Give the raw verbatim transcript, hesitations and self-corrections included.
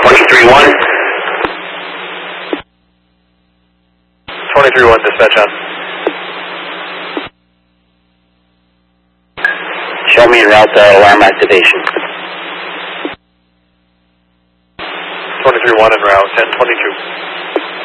twenty-three one. twenty-three one, dispatch on. Show me en route uh, alarm activation. twenty-three one en route, ten twenty-two.